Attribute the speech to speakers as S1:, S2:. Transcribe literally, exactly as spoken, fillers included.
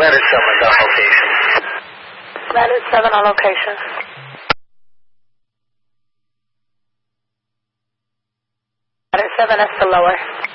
S1: Ladder seven on location.
S2: Ladder seven on location. Ladder seven, that's the lower.